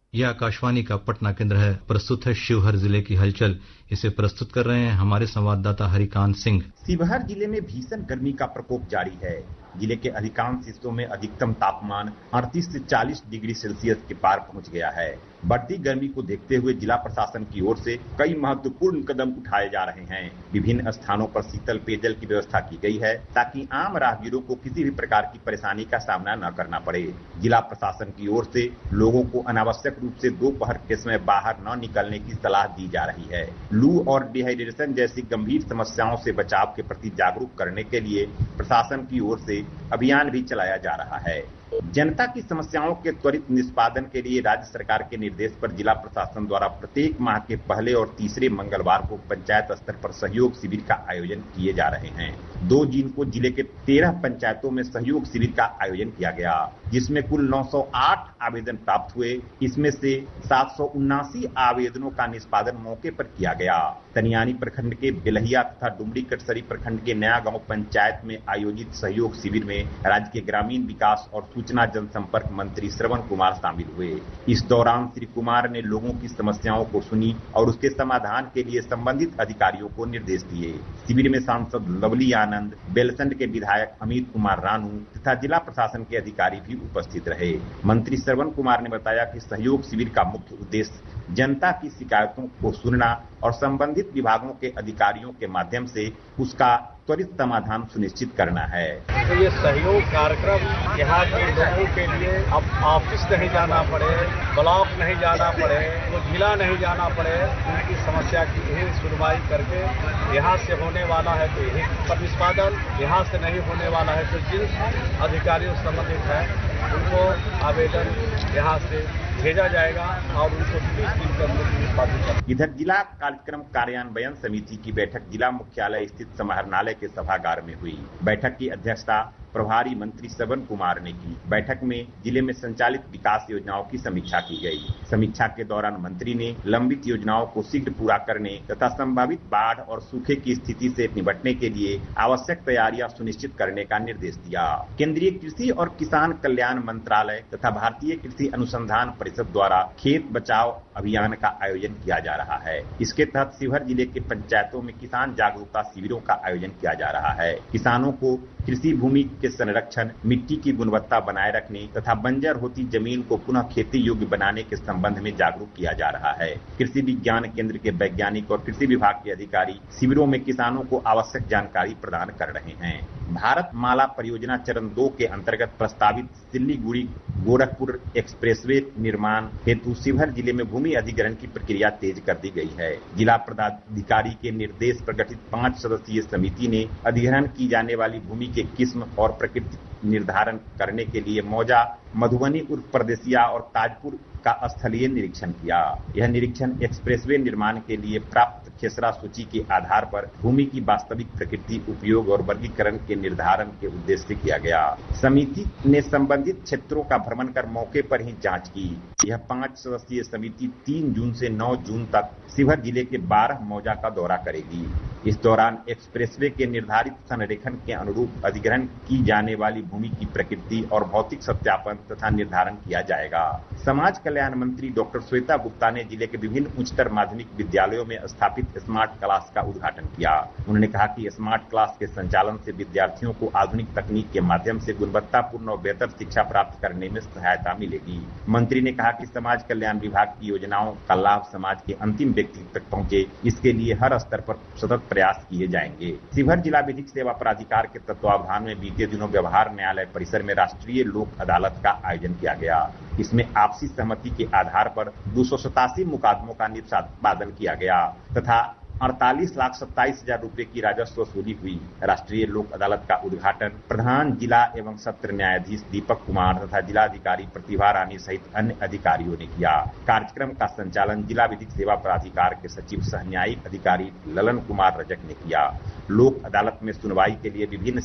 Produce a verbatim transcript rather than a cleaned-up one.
यह आकाशवाणी का पटना केंद्र है। प्रस्तुत है शिवहर जिले की हलचल। इसे प्रस्तुत कर रहे हैं हमारे संवाददाता हरिकांत सिंह। शिवहर जिले में भीषण गर्मी का प्रकोप जारी है। जिले के अधिकांश हिस्सों में अधिकतम तापमान अड़तीस से चालीस डिग्री सेल्सियस के पार पहुंच गया है। बढ़ती गर्मी को देखते हुए जिला प्रशासन की ओर से कई महत्वपूर्ण कदम उठाए जा रहे हैं। विभिन्न स्थानों पर शीतल पेयजल की व्यवस्था की गई है ताकि आम राहगीरों को किसी भी प्रकार की परेशानी का सामना न करना पड़े। जिला प्रशासन की ओर से लोगों को अनावश्यक रूप से दोपहर के समय बाहर न निकलने की सलाह दी जा रही है। लू और डिहाइड्रेशन जैसी गंभीर समस्याओं से बचाव के प्रति जागरूक करने के लिए प्रशासन की ओर से अभियान भी चलाया जा रहा है। जनता की समस्याओं के त्वरित निष्पादन के लिए राज्य सरकार के निर्देश पर जिला प्रशासन द्वारा प्रत्येक माह के पहले और तीसरे मंगलवार को पंचायत स्तर पर सहयोग शिविर का आयोजन किए जा रहे हैं। दो जून को जिले के तेरह पंचायतों में सहयोग शिविर का आयोजन किया गया, जिसमें कुल नौ सौ आठ आवेदन प्राप्त हुए। इसमें से सात सौ उन्नासी आवेदनों का निष्पादन मौके पर किया गया। तनियानी प्रखंड के बेलहिया तथा डुमरी कटसरी प्रखंड के नया गांव पंचायत में आयोजित सहयोग शिविर में राज्य के ग्रामीण विकास और सूचना जनसंपर्क मंत्री श्रवण कुमार शामिल हुए। इस दौरान श्री कुमार ने लोगों की समस्याओं को सुनी और उसके समाधान के लिए संबंधित अधिकारियों को निर्देश दिए। शिविर में सांसद लवली आनंद, बेलसंड के विधायक अमित कुमार रानू तथा जिला प्रशासन के अधिकारी भी उपस्थित रहे। मंत्री श्रवण कुमार ने बताया कि सहयोग शिविर का मुख्य उद्देश्य जनता की शिकायतों को सुनना और संबंधित विभागों के अधिकारियों के माध्यम से उसका त्वरित समाधान सुनिश्चित करना है। तो ये सहयोग कार्यक्रम यहाँ के लोगों के लिए अब ऑफिस नहीं जाना पड़े, ब्लॉक नहीं जाना पड़े, तो जिला नहीं जाना पड़े, उनकी समस्या की यही सुनवाई करके यहाँ से होने वाला है तो यही पर निष्पादन, यहाँ से नहीं होने वाला है तो जिन अधिकारियों संबंधित है उनको आवेदन यहाँ से भेजा जाएगा और उनको तीस दिन के अंदर निष्पादित कर। इधर जिला कार्यक्रम कार्यान्वयन समिति की बैठक जिला मुख्यालय स्थित समाहरणालय के सभागार में हुई। बैठक की अध्यक्षता प्रभारी मंत्री श्रवण कुमार ने की। बैठक में जिले में संचालित विकास योजनाओं की समीक्षा की गई। समीक्षा के दौरान मंत्री ने लंबित योजनाओं को शीघ्र पूरा करने तथा संभावित बाढ़ और सूखे की स्थिति से निपटने के लिए आवश्यक तैयारियां सुनिश्चित करने का निर्देश दिया। केंद्रीय कृषि और किसान कल्याण मंत्रालय तथा भारतीय कृषि अनुसंधान परिषद द्वारा खेत बचाव अभियान का आयोजन किया जा रहा है। इसके तहत शिवहर जिले के पंचायतों में किसान जागरूकता शिविरों का आयोजन किया जा रहा है। किसानों को कृषि भूमि के संरक्षण, मिट्टी की गुणवत्ता बनाए रखने तथा बंजर होती जमीन को पुनः खेती योग्य बनाने के संबंध में जागरूक किया जा रहा है। कृषि विज्ञान केंद्र के वैज्ञानिक और कृषि विभाग के अधिकारी शिविरों में किसानों को आवश्यक जानकारी प्रदान कर रहे हैं। भारत माला परियोजना चरण दो के अंतर्गत प्रस्तावित सिल्लीगुड़ी गोरखपुर एक्सप्रेसवे निर्माण हेतु शिवहर जिले में भूमि अधिग्रहण की प्रक्रिया तेज कर दी गई है। जिला पदाधिकारी के निर्देश पर गठित पांच सदस्यीय समिति ने अधिग्रहण की जाने वाली भूमि के किस्म और प्रकृति निर्धारण करने के लिए मौजा, मधुबनी उर्फ परदेसिया और ताजपुर का स्थलीय निरीक्षण किया। यह निरीक्षण एक्सप्रेसवे निर्माण के लिए प्राप्त खेसरा सूची के आधार पर भूमि की वास्तविक प्रकृति, उपयोग और वर्गीकरण के निर्धारण के उद्देश्य से किया गया। समिति ने संबंधित क्षेत्रों का भ्रमण कर मौके पर ही जांच की। यह पांच सदस्यीय समिति तीन जून से नौ जून तक शिवहर जिले के बारह मौजा का दौरा करेगी। इस दौरान एक्सप्रेसवे के निर्धारित संरेखन के अनुरूप अधिग्रहण की जाने वाली भूमि की प्रकृति और भौतिक सत्यापन तथा निर्धारण किया जाएगा। समाज कल्याण मंत्री डॉक्टर श्वेता गुप्ता ने जिले के विभिन्न उच्चतर माध्यमिक विद्यालयों में स्थापित स्मार्ट क्लास का उद्घाटन किया। उन्होंने कहा कि स्मार्ट क्लास के संचालन से विद्यार्थियों को आधुनिक तकनीक के माध्यम से गुणवत्तापूर्ण और बेहतर शिक्षा प्राप्त करने में सहायता मिलेगी। मंत्री ने कहा कि समाज कल्याण विभाग की योजनाओं का लाभ समाज के अंतिम व्यक्ति तक पहुंचे, इसके लिए हर स्तर पर सतत प्रयास किए जाएंगे। शिवहर जिला विधिक सेवा प्राधिकार के तत्वावधान में बीते दिनों व्यवहार न्यायालय परिसर में राष्ट्रीय लोक अदालत का आयोजन किया गया। इसमें आपसी सहमति के आधार पर दो सौ सतासी मुकदमों का निष्पादन किया गया तथा अड़तालीस लाख सत्ताईस हजार रूपये की राजस्व वसूली हुई। राष्ट्रीय लोक अदालत का उद्घाटन प्रधान जिला एवं सत्र न्यायाधीश दीपक कुमार तथा जिलाधिकारी प्रतिभा रानी सहित अन्य अधिकारियों ने किया। कार्यक्रम का संचालन जिला विधिक सेवा प्राधिकार के सचिव सह न्यायिक अधिकारी ललन कुमार रजक ने किया। लोक अदालत में सुनवाई के लिए विभिन्न